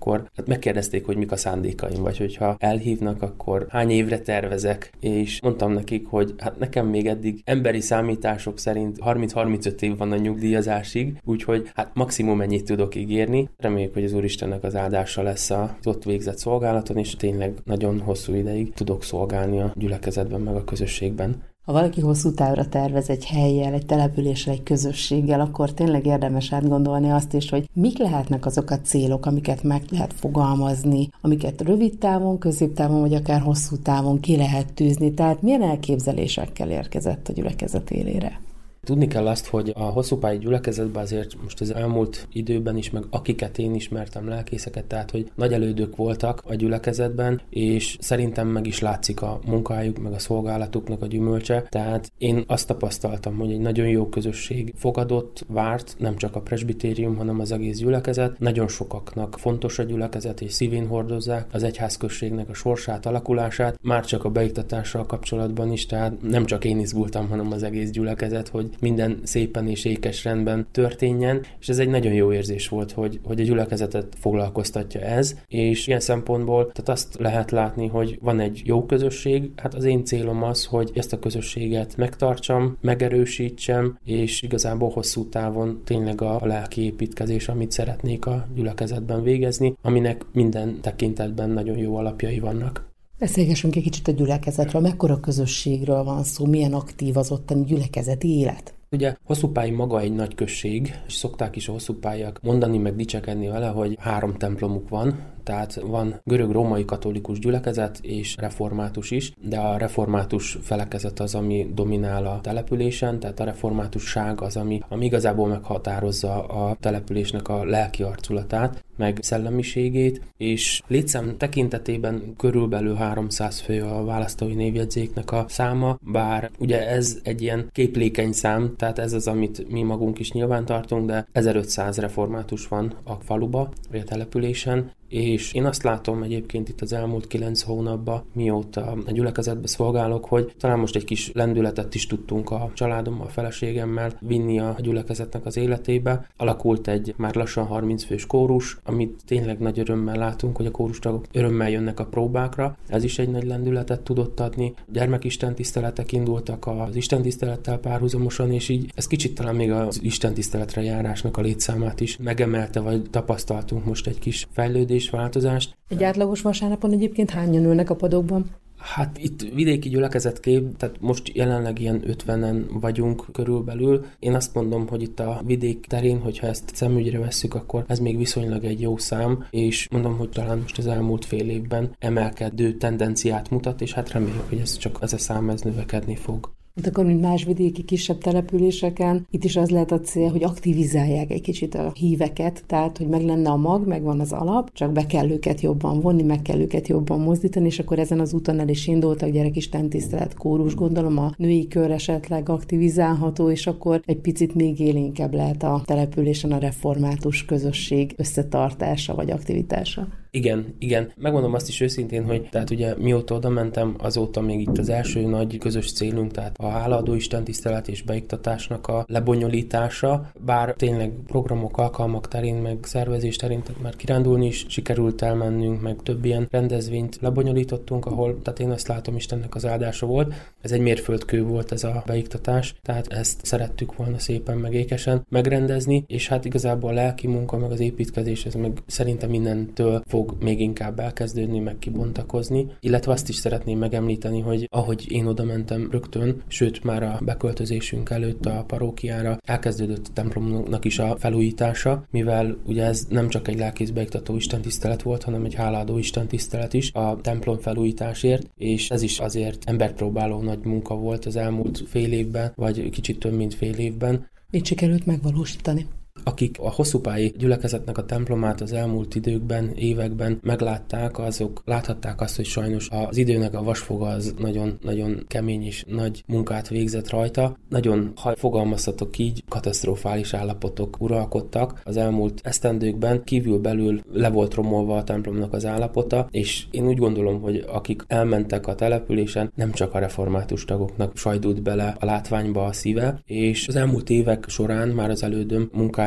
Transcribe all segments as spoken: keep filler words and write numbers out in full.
akkor hát megkérdezték, hogy mik a szándékaim, vagy hogyha elhívnak, akkor hány évre tervezek, és mondtam nekik, hogy hát nekem még eddig emberi számítások szerint harminc-harmincöt év van a nyugdíjazásig, úgyhogy hát maximum ennyit tudok ígérni. Reméljük, hogy az Úristennek az áldása lesz az ott végzett szolgálaton, és tényleg nagyon hosszú ideig tudok szolgálni a gyülekezetben, meg a közösségben. Ha valaki hosszú távra tervez egy hellyel, egy településsel, egy közösséggel, akkor tényleg érdemes átgondolni azt is, hogy mik lehetnek azok a célok, amiket meg lehet fogalmazni, amiket rövid távon, középtávon, vagy akár hosszú távon ki lehet tűzni. Tehát milyen elképzelésekkel érkezett a gyülekezet élére? Tudni kell azt, hogy a hosszúpályi gyülekezetben azért most az elmúlt időben is, meg akiket én ismertem, lelkészeket, tehát hogy nagy elődök voltak a gyülekezetben, és szerintem meg is látszik a munkájuk, meg a szolgálatuknak a gyümölcse. Tehát én azt tapasztaltam, hogy egy nagyon jó közösség fogadott, várt, nem csak a presbitérium, hanem az egész gyülekezet. Nagyon sokaknak fontos a gyülekezet, és szívén hordozzák az egyházközségnek a sorsát, alakulását, már csak a beiktatással kapcsolatban is, tehát nem csak én izgultam, hanem az egész gyülekezet, hogy minden szépen és ékes rendben történjen, és ez egy nagyon jó érzés volt, hogy, hogy a gyülekezetet foglalkoztatja ez, és ilyen szempontból tehát azt lehet látni, hogy van egy jó közösség, hát az én célom az, hogy ezt a közösséget megtartsam, megerősítsem, és igazából hosszú távon tényleg a, a lelki építkezés, amit szeretnék a gyülekezetben végezni, aminek minden tekintetben nagyon jó alapjai vannak. Beszélgessünk egy kicsit a gyülekezetről, mekkora közösségről van szó, milyen aktív az ottani gyülekezeti élet? Ugye Hosszúpályi maga egy nagy község, és szokták is a hosszúpályiak mondani, meg dicsekedni vele, hogy három templomuk van, tehát van görög-római katolikus gyülekezet és református is, de a református felekezet az, ami dominál a településen, tehát a reformátusság az, ami, ami igazából meghatározza a településnek a lelki arculatát, meg szellemiségét, és létszám tekintetében körülbelül háromszáz fő a választói névjegyzéknek a száma, bár ugye ez egy ilyen képlékeny szám, tehát ez az, amit mi magunk is nyilván tartunk, de ezerötszáz református van a faluba, vagy a településen, és én azt látom egyébként itt az elmúlt kilenc hónapban, mióta a gyülekezetbe szolgálok, hogy talán most egy kis lendületet is tudtunk a családommal, a feleségemmel vinni a gyülekezetnek az életébe. Alakult egy már lassan harminc fős kórus, amit tényleg nagy örömmel látunk, hogy a kórustagok örömmel jönnek a próbákra. Ez is egy nagy lendületet tudott adni. Gyermekistentiszteletek indultak az istentisztelettel párhuzamosan, és így ez kicsit talán még az istentiszteletre járásnak a létszámát is megemelte, vagy tapasztaltunk most egy kis fejlődést, változást. Egy átlagos vasárnapon egyébként hányan ülnek a padokban? Hát itt vidéki gyülekezetkép, tehát most jelenleg ilyen ötvenen vagyunk körülbelül. Én azt mondom, hogy itt a vidék terén, hogyha ezt szemügyre vesszük, akkor ez még viszonylag egy jó szám, és mondom, hogy talán most az elmúlt fél évben emelkedő tendenciát mutat, és hát reméljük, hogy ez csak ez a szám ez növekedni fog. Hát akkor, mint más vidéki kisebb településeken, itt is az lehet a cél, hogy aktivizálják egy kicsit a híveket, tehát, hogy meg lenne a mag, megvan az alap, csak be kell őket jobban vonni, meg kell őket jobban mozdítani, és akkor ezen az úton el is indultak gyerekistentisztelet, kórus, gondolom a női kör esetleg aktivizálható, és akkor egy picit még élénkebb lehet a településen a református közösség összetartása vagy aktivitása. Igen, igen. Megmondom azt is őszintén, hogy tehát ugye mióta oda mentem, azóta még itt az első nagy közös célunk, tehát a hálaadó istentisztelet és beiktatásnak a lebonyolítása, bár tényleg programok, alkalmak terén, meg szervezés terén, tehát már kirándulni is sikerült elmennünk, meg több ilyen rendezvényt lebonyolítottunk, ahol, tehát én azt látom, Istennek az áldása volt. Ez egy mérföldkő volt ez a beiktatás, tehát ezt szerettük volna szépen meg ékesen megrendezni, és hát igazából a lelki munka, meg az építkezés, ez meg szerintem mindentől fog még inkább elkezdődni, meg kibontakozni. Illetve azt is szeretném megemlíteni, hogy ahogy én oda mentem rögtön, sőt már a beköltözésünk előtt a parókiára elkezdődött a templomnak is a felújítása, mivel ugye ez nem csak egy lelkészbeiktató istentisztelet volt, hanem egy hálaadó istentisztelet is a templom felújításért, és ez is azért emberpróbáló nagy munka volt az elmúlt fél évben, vagy kicsit több mint fél évben. Mit sikerült megvalósítani? Akik a hosszúpályi gyülekezetnek a templomát az elmúlt időkben, években meglátták, azok láthatták azt, hogy sajnos az időnek a vasfoga az nagyon-nagyon kemény és nagy munkát végzett rajta. Nagyon, ha fogalmazhatok így, katasztrofális állapotok uralkodtak az elmúlt esztendőkben, kívül-belül le volt romolva a templomnak az állapota, és én úgy gondolom, hogy akik elmentek a településen, nem csak a református tagoknak sajdult bele a látványba a szíve, és az elmúlt évek során már az elődöm munkája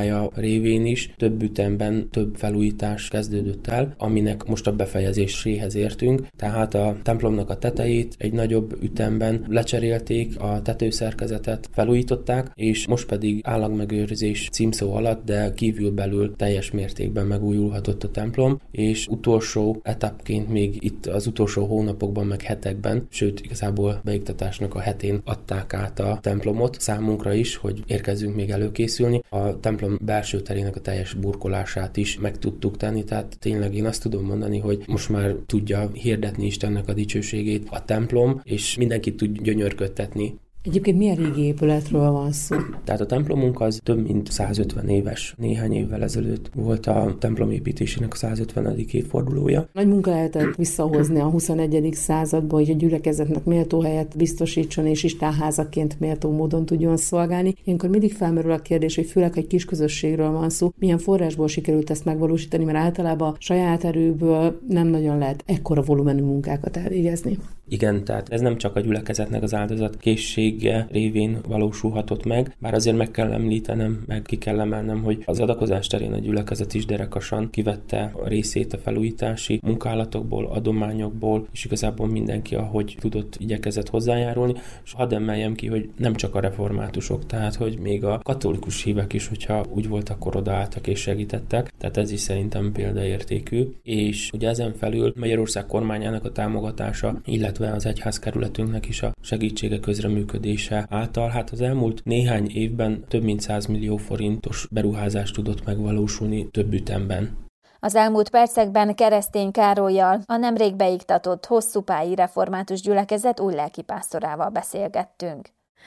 munkája révén is több ütemben több felújítás kezdődött el, aminek most a befejezéséhez értünk, tehát a templomnak a tetejét egy nagyobb ütemben lecserélték, a tetőszerkezetet felújították, és most pedig állagmegőrzés címszó alatt, de kívülbelül teljes mértékben megújulhatott a templom, és utolsó etapként még itt az utolsó hónapokban, meg hetekben, sőt igazából beiktatásnak a hetén adták át a templomot számunkra is, hogy érkezzünk még előkészülni. A templom belső terének a teljes burkolását is meg tudtuk tenni, tehát tényleg én azt tudom mondani, hogy most már tudja hirdetni Istennek a dicsőségét a templom, és mindenki tud gyönyörködtetni. Egyébként milyen régi épületről van szó? Tehát a templomunk az több mint százötven éves. Néhány évvel ezelőtt volt a templom építésének a százötvenedik évfordulója. Nagy munka lehetett visszahozni a huszonegyedik századba, hogy a gyülekezetnek méltó helyet biztosítson, és istenházaként méltó módon tudjon szolgálni. Ilyenkor mindig felmerül a kérdés, hogy főleg egy kis közösségről van szó, milyen forrásból sikerült ezt megvalósítani, mert általában saját erőből nem nagyon lehet ekkora volumenű munkákat elvégezni. Igen, tehát ez nem csak a gyülekezetnek az áldozat készsége révén valósulhatott meg, bár azért meg kell említenem, meg ki kell emelnem, hogy az adakozás terén a gyülekezet is derekasan kivette a részét a felújítási munkálatokból, adományokból, és igazából mindenki, ahogy tudott, igyekezett hozzájárulni, és hadd emeljem ki, hogy nem csak a reformátusok, tehát hogy még a katolikus hívek is, hogyha úgy volt, akkor odaálltak és segítettek, tehát ez is szerintem példaértékű, és ugye ezen felül Magyarország kormányának a támogatása, illetve az egyházkerületünknek is a segítsége, közreműködése által, hát az elmúlt néhány évben több mint száz millió forintos beruházás tudott megvalósulni több ütemben. Az elmúlt percekben Keresztény Károllyal, a nemrég beiktatott Hosszúpályi Református Gyülekezet új lelkipásztorával beszélgettünk.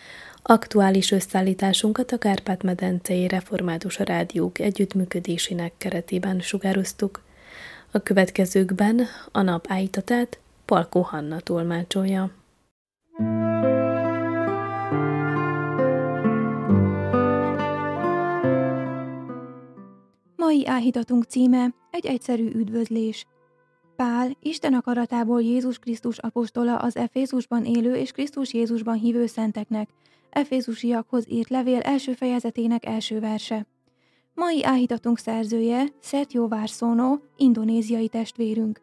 Aktuális összeállításunkat a Kárpát-medencei Református Rádiók együttműködésének keretében sugároztuk. A következőkben a nap ájítatát Palkó Hanna tolmácsolja. Mai áhítatunk címe egy egyszerű üdvözlés. Pál, Isten akaratából Jézus Krisztus apostola az Efézusban élő és Krisztus Jézusban hívő szenteknek, Efézusiakhoz írt levél első fejezetének első verse. Mai áhítatunk szerzője Setio Warsono, indonéziai testvérünk.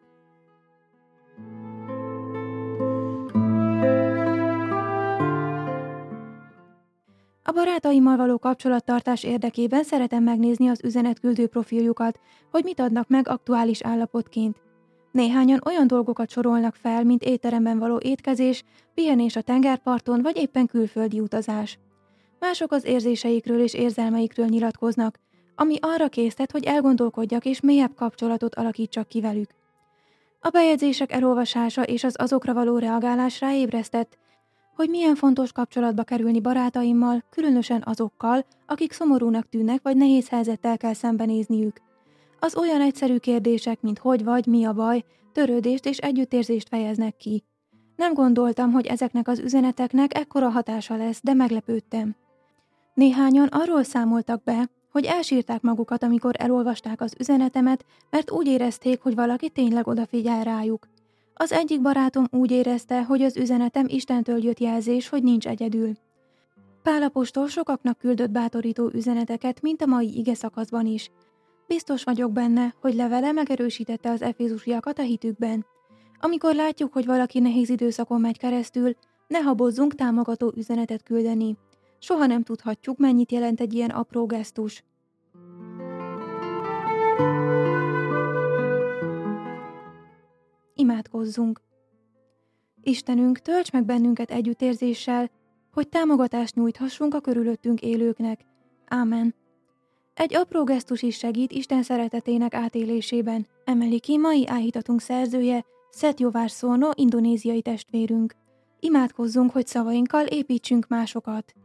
A barátaimmal való kapcsolattartás érdekében szeretem megnézni az üzenetküldő profiljukat, hogy mit adnak meg aktuális állapotként. Néhányan olyan dolgokat sorolnak fel, mint étteremben való étkezés, pihenés a tengerparton vagy éppen külföldi utazás. Mások az érzéseikről és érzelmeikről nyilatkoznak, ami arra késztet, hogy elgondolkodjak és mélyebb kapcsolatot alakítsak ki velük. A bejegyzések elolvasása és az azokra való reagálás ráébresztett, hogy milyen fontos kapcsolatba kerülni barátaimmal, különösen azokkal, akik szomorúnak tűnnek vagy nehéz helyzettel kell szembenézniük. Az olyan egyszerű kérdések, mint hogy vagy, mi a baj, törődést és együttérzést fejeznek ki. Nem gondoltam, hogy ezeknek az üzeneteknek ekkora hatása lesz, de meglepődtem. Néhányan arról számoltak be, hogy elsírták magukat, amikor elolvasták az üzenetemet, mert úgy érezték, hogy valaki tényleg odafigyel rájuk. Az egyik barátom úgy érezte, hogy az üzenetem Istentől jött jelzés, hogy nincs egyedül. Pál apostol sokaknak küldött bátorító üzeneteket, mint a mai ige szakaszban is. Biztos vagyok benne, hogy levele megerősítette az efézusiakat a hitükben. Amikor látjuk, hogy valaki nehéz időszakon megy keresztül, ne habozzunk támogató üzenetet küldeni. Soha nem tudhatjuk, mennyit jelent egy ilyen apró gesztus. Imádkozzunk! Istenünk, tölts meg bennünket együttérzéssel, hogy támogatást nyújthassunk a körülöttünk élőknek. Ámen. Egy apró gesztus is segít Isten szeretetének átélésében, emeli ki mai áhítatunk szerzője, Setio Warsono, indonéziai testvérünk. Imádkozzunk, hogy szavainkkal építsünk másokat.